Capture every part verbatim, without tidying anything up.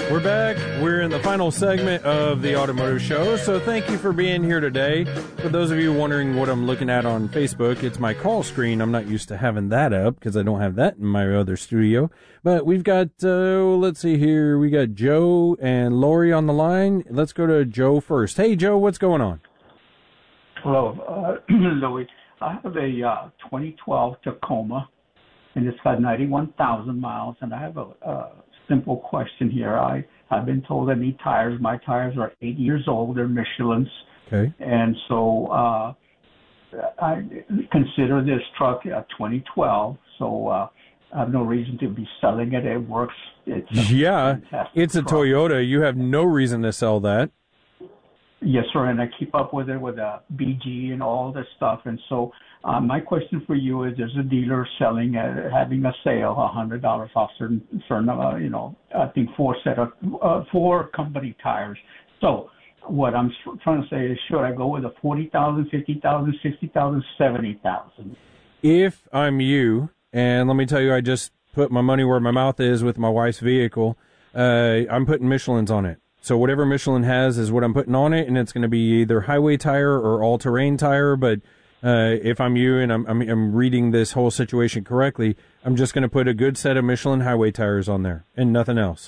We're back. We're in the final segment of the Automotive Show, so thank you for being here today. For those of you wondering what I'm looking at on Facebook, it's my call screen. I'm not used to having that up because I don't have that in my other studio. But we've got, uh, let's see here, we got Joe and Lori on the line. Let's go to Joe first. Hey, Joe, what's going on? Hello, uh, Louis. I have a uh, twenty twelve Tacoma, and it's got ninety-one thousand miles, and I have a... Uh, simple question here. I, I've been told I need tires. My tires are eight years old. They're Michelin's. Okay. And so uh, I consider this truck a twenty twelve. So uh, I have no reason to be selling it. It works. It's yeah, it's a truck. Toyota. You have no reason to sell that. Yes, sir. And I keep up with it with a B G and all this stuff. And so uh, my question for you is: there's a dealer selling, uh, having a sale, a hundred dollars off certain, certain uh, you know, I think four set of uh, four company tires. So what I'm trying to say is, should I go with a forty thousand, fifty thousand, sixty thousand, seventy thousand? If I'm you, and let me tell you, I just put my money where my mouth is with my wife's vehicle. Uh, I'm putting Michelin's on it. So whatever Michelin has is what I'm putting on it, and it's going to be either highway tire or all-terrain tire. But uh, if I'm you and I'm, I'm I'm reading this whole situation correctly, I'm just going to put a good set of Michelin highway tires on there and nothing else.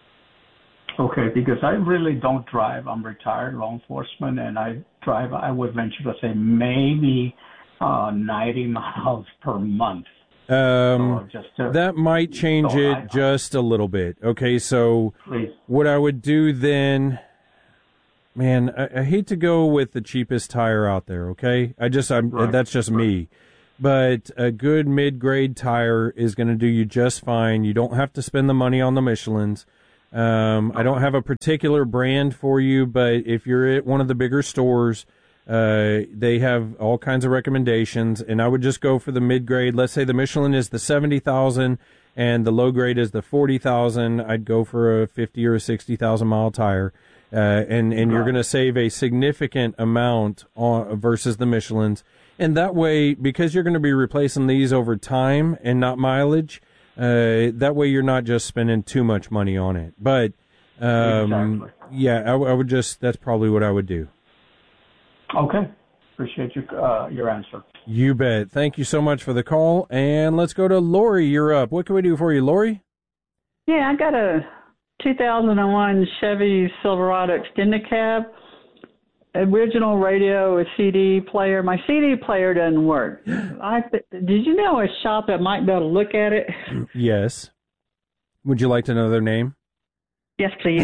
Okay, because I really don't drive. I'm retired law enforcement, and I drive, I would venture to say, maybe uh, ninety miles per month. Um, so just to, that might change so it I, just a little bit. Okay, so please. What I would do then, man, I, I hate to go with the cheapest tire out there. Okay, I just, I'm Right. that's just right. me. But a good mid-grade tire is going to do you just fine. You don't have to spend the money on the Michelins. Um, I don't have a particular brand for you, but if you're at one of the bigger stores, uh, they have all kinds of recommendations, and I would just go for the mid-grade. Let's say the Michelin is the seventy thousand and the low grade is the forty thousand. I'd go for a fifty or a sixty thousand mile tire, uh, and, and you're going to save a significant amount on, versus the Michelins. And that way, because you're going to be replacing these over time and not mileage, uh, that way you're not just spending too much money on it. But, um, Exactly. yeah, I, I would just, that's probably what I would do. Okay. Appreciate your, uh, your answer. You bet. Thank you so much for the call. And let's go to Lori. You're up. What can we do for you, Lori? Yeah, I got a two thousand one Chevy Silverado extended cab, original radio with C D player. My C D player doesn't work. I did you know a shop that might be able to look at it? Yes. Would you like to know their name? Yes, please.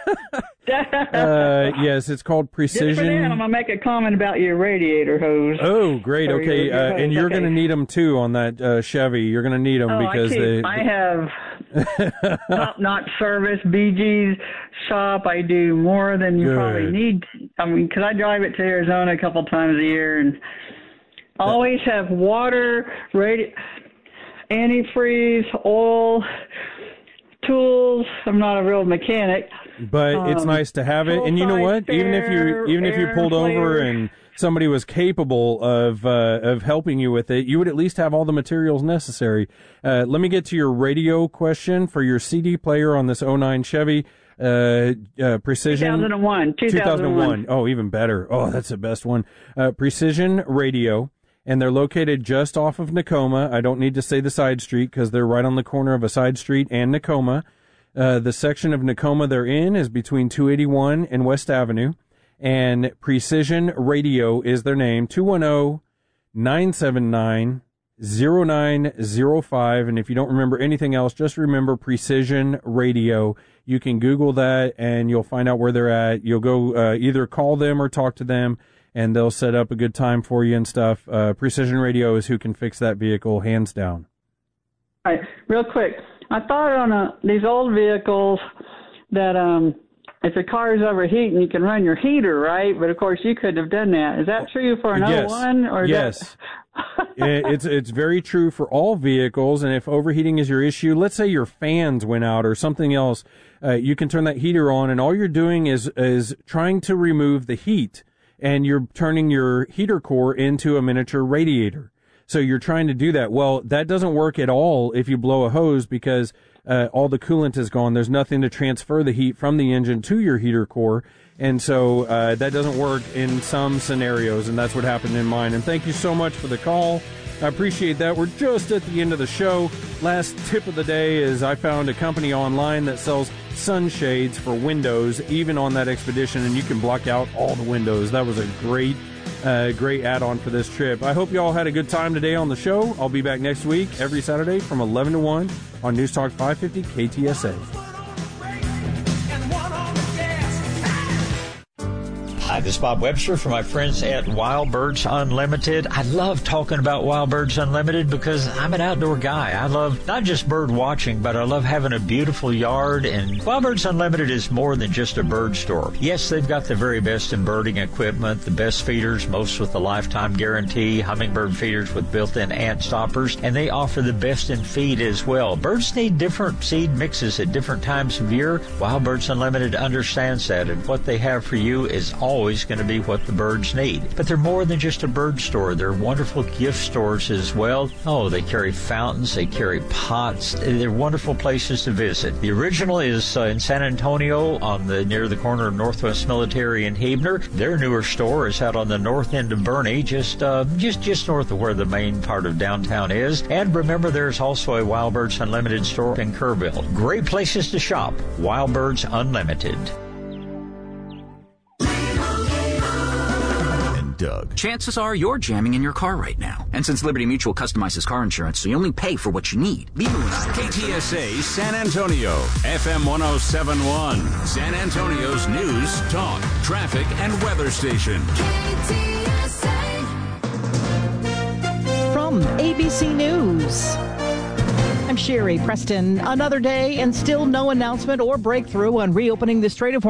uh, yes, it's called Precision. Just for that, I'm gonna make a comment about your radiator hose. Oh, great. Or Okay, your, your uh, and you're okay. going to need them too on that uh, Chevy. You're going to need them oh, because I, keep, they. I have top-notch service, B G's shop. I do more than you Good. probably need. I mean, because I drive it to Arizona a couple times a year, and always have water, radi- antifreeze, oil, tools. I'm not a real mechanic. But um, it's nice to have it, and you know what? Even if you even if you pulled over and somebody was capable of uh, of helping you with it, you would at least have all the materials necessary. Uh, let me get to your radio question for your C D player on this oh nine Chevy uh, uh, Precision. two thousand one. two thousand one. Oh, even better. Oh, that's the best one. Uh, Precision Radio. And they're located just off of Nakoma. I don't need to say the side street because they're right on the corner of a side street and Nakoma. Uh, the section of Nakoma they're in is between two eighty-one and West Avenue. And Precision Radio is their name, two one zero, nine seven nine, zero nine zero five. And if you don't remember anything else, just remember Precision Radio. You can Google that and you'll find out where they're at. You'll go uh, either call them or talk to them, and they'll set up a good time for you and stuff. Uh, Precision Radio is who can fix that vehicle, hands down. All right, real quick. I thought on a, these old vehicles that um, if the car is overheating, you can run your heater, right? But, of course, you couldn't have done that. Is that true for an yes. oh one? Or yes. it, it's, it's very true for all vehicles, and if overheating is your issue, let's say your fans went out or something else, uh, you can turn that heater on, and all you're doing is is trying to remove the heat, and you're turning your heater core into a miniature radiator. So you're trying to do that. Well, that doesn't work at all if you blow a hose because uh, all the coolant is gone. There's nothing to transfer the heat from the engine to your heater core. And so uh, that doesn't work in some scenarios, and that's what happened in mine. And thank you so much for the call. I appreciate that. We're just at the end of the show. Last tip of the day is I found a company online that sells sunshades for windows, even on that Expedition, and you can block out all the windows. That was a great, uh, great add-on for this trip. I hope you all had a good time today on the show. I'll be back next week, every Saturday from eleven to one on News Talk five fifty K T S A. Hi, this is Bob Webster for my friends at Wild Birds Unlimited. I love talking about Wild Birds Unlimited because I'm an outdoor guy. I love not just bird watching, but I love having a beautiful yard. And Wild Birds Unlimited is more than just a bird store. Yes, they've got the very best in birding equipment, the best feeders, most with a lifetime guarantee, hummingbird feeders with built-in ant stoppers, and they offer the best in feed as well. Birds need different seed mixes at different times of year. Wild Birds Unlimited understands that, and what they have for you is all always going to be what the birds need. But they're more than just a bird store. They're wonderful gift stores as well. Oh, they carry fountains. They carry pots. They're wonderful places to visit. The original is uh, in San Antonio on the near the corner of Northwest Military and Huebner. Their newer store is out on the north end of Bernie, just uh, just just north of where the main part of downtown is. And remember, there's also a Wild Birds Unlimited store in Kerrville. Great places to shop. Wild Birds Unlimited. Doug. Chances are you're jamming in your car right now. And since Liberty Mutual customizes car insurance, so you only pay for what you need. Limu and I. K T S A San Antonio, F M one oh seven point one. San Antonio's news, talk, traffic, and weather station. K T S A. From A B C News, I'm Sherry Preston. Another day and still no announcement or breakthrough on reopening the Strait of